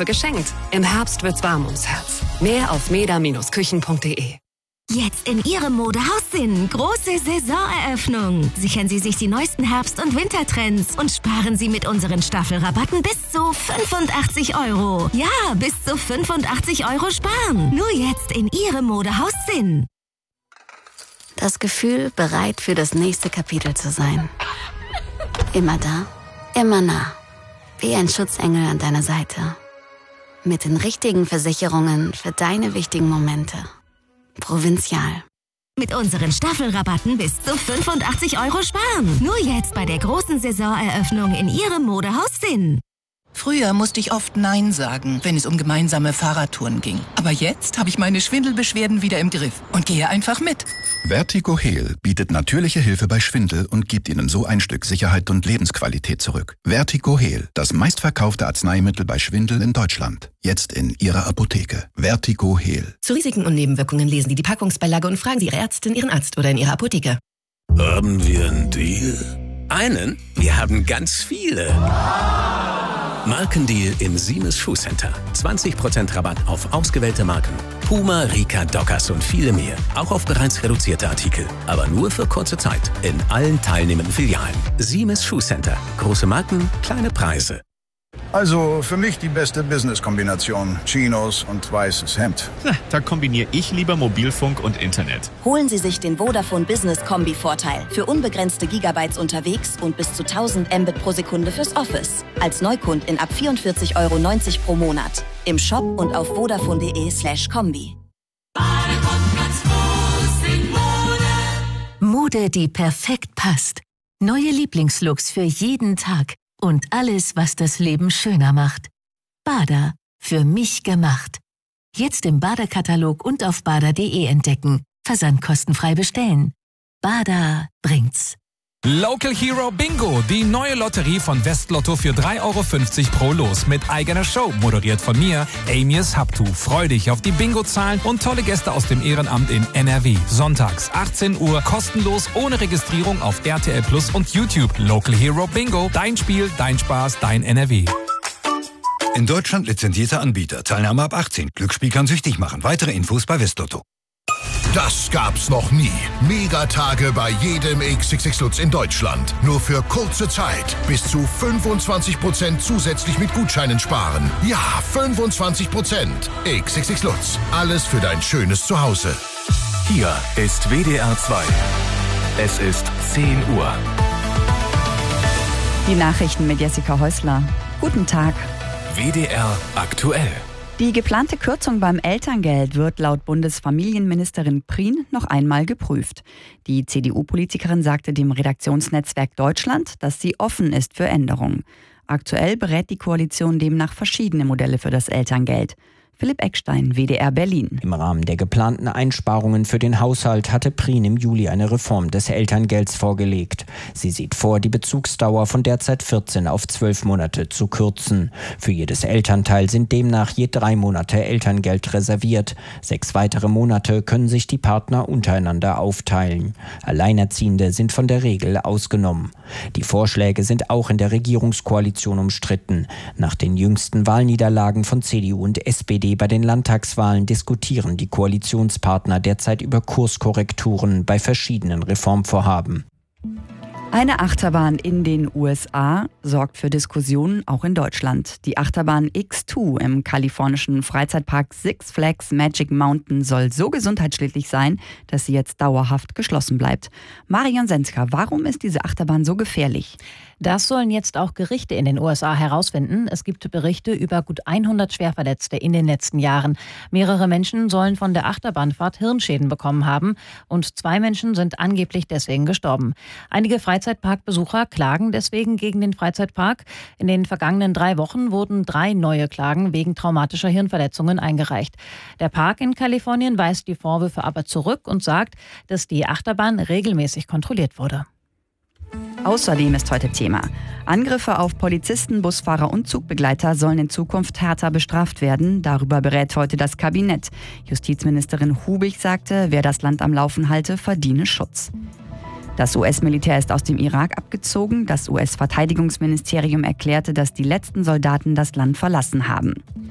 dafür geschenkt. Im Herbst wird's warm ums Herz. Mehr auf meda-küchen.de. Jetzt in Ihrem Modehaus Sinn. Große Saisoneröffnung. Sichern Sie sich die neuesten Herbst- und Wintertrends und sparen Sie mit unseren Staffelrabatten bis zu 85 €. Ja, bis zu 85 € sparen. Nur jetzt in Ihrem Modehaus Sinn. Das Gefühl, bereit für das nächste Kapitel zu sein. Immer da, immer nah. Wie ein Schutzengel an deiner Seite. Mit den richtigen Versicherungen für deine wichtigen Momente. Provinzial. Mit unseren Staffelrabatten bis zu 85 € sparen. Nur jetzt bei der großen Saisoneröffnung in Ihrem Modehaus Sinn. Früher musste ich oft Nein sagen, wenn es um gemeinsame Fahrradtouren ging. Aber jetzt habe ich meine Schwindelbeschwerden wieder im Griff und gehe einfach mit. Vertigo Heal bietet natürliche Hilfe bei Schwindel und gibt Ihnen so ein Stück Sicherheit und Lebensqualität zurück. Vertigo Heal, das meistverkaufte Arzneimittel bei Schwindel in Deutschland. Jetzt in Ihrer Apotheke. Vertigo Heal. Zu Risiken und Nebenwirkungen lesen Sie die Packungsbeilage und fragen Sie Ihre Ärztin, Ihren Arzt oder in Ihrer Apotheke. Haben wir einen Deal? Einen? Wir haben ganz viele. Markendeal im Siemens Schuhcenter. 20% Rabatt auf ausgewählte Marken. Puma, Rika, Dockers und viele mehr. Auch auf bereits reduzierte Artikel. Aber nur für kurze Zeit. In allen teilnehmenden Filialen. Siemens Schuhcenter. Große Marken, kleine Preise. Also für mich die beste Business-Kombination. Chinos und weißes Hemd. Na, da kombiniere ich lieber Mobilfunk und Internet. Holen Sie sich den Vodafone Business Kombi-Vorteil. Für unbegrenzte Gigabytes unterwegs und bis zu 1000 Mbit pro Sekunde fürs Office. Als Neukundin ab 44,90 € pro Monat. Im Shop und auf vodafone.de/kombi. Mode, die perfekt passt. Neue Lieblingslooks für jeden Tag. Und alles, was das Leben schöner macht. Bader. Für mich gemacht. Jetzt im Bader-Katalog und auf bader.de entdecken. Versand kostenfrei bestellen. Bader bringt's. Local Hero Bingo, die neue Lotterie von Westlotto für 3,50 € pro Los mit eigener Show, moderiert von mir, Amias Habtu. Freu dich auf die Bingo-Zahlen und tolle Gäste aus dem Ehrenamt in NRW. Sonntags, 18 Uhr, kostenlos, ohne Registrierung auf RTL Plus und YouTube. Local Hero Bingo, dein Spiel, dein Spaß, dein NRW. In Deutschland lizenzierter Anbieter. Teilnahme ab 18. Glücksspiel kann süchtig machen. Weitere Infos bei Westlotto. Das gab's noch nie. Megatage bei jedem XXX Lutz in Deutschland. Nur für kurze Zeit. Bis zu 25% zusätzlich mit Gutscheinen sparen. Ja, 25%. XXX Lutz. Alles für dein schönes Zuhause. Hier ist WDR 2. Es ist 10 Uhr. Die Nachrichten mit Jessica Häusler. Guten Tag. WDR aktuell. Die geplante Kürzung beim Elterngeld wird laut Bundesfamilienministerin Prien noch einmal geprüft. Die CDU-Politikerin sagte dem Redaktionsnetzwerk Deutschland, dass sie offen ist für Änderungen. Aktuell berät die Koalition demnach verschiedene Modelle für das Elterngeld. Philipp Eckstein, WDR Berlin. Im Rahmen der geplanten Einsparungen für den Haushalt hatte Prien im Juli eine Reform des Elterngelds vorgelegt. Sie sieht vor, die Bezugsdauer von derzeit 14 auf 12 Monate zu kürzen. Für jedes Elternteil sind demnach je 3 Monate Elterngeld reserviert. 6 weitere Monate können sich die Partner untereinander aufteilen. Alleinerziehende sind von der Regel ausgenommen. Die Vorschläge sind auch in der Regierungskoalition umstritten. Nach den jüngsten Wahlniederlagen von CDU und SPD bei den Landtagswahlen diskutieren die Koalitionspartner derzeit über Kurskorrekturen bei verschiedenen Reformvorhaben. Eine Achterbahn in den USA sorgt für Diskussionen auch in Deutschland. Die Achterbahn X2 im kalifornischen Freizeitpark Six Flags Magic Mountain soll so gesundheitsschädlich sein, dass sie jetzt dauerhaft geschlossen bleibt. Marion Senska, warum ist diese Achterbahn so gefährlich? Das sollen jetzt auch Gerichte in den USA herausfinden. Es gibt Berichte über gut 100 Schwerverletzte in den letzten Jahren. Mehrere Menschen sollen von der Achterbahnfahrt Hirnschäden bekommen haben und 2 Menschen sind angeblich deswegen gestorben. Einige Freizeitparkbesucher klagen deswegen gegen den Freizeitpark. In den vergangenen 3 Wochen wurden 3 neue Klagen wegen traumatischer Hirnverletzungen eingereicht. Der Park in Kalifornien weist die Vorwürfe aber zurück und sagt, dass die Achterbahn regelmäßig kontrolliert wurde. Außerdem ist heute Thema: Angriffe auf Polizisten, Busfahrer und Zugbegleiter sollen in Zukunft härter bestraft werden. Darüber berät heute das Kabinett. Justizministerin Hubig sagte, wer das Land am Laufen halte, verdiene Schutz. Das US-Militär ist aus dem Irak abgezogen. Das US-Verteidigungsministerium erklärte, dass die letzten Soldaten das Land verlassen haben.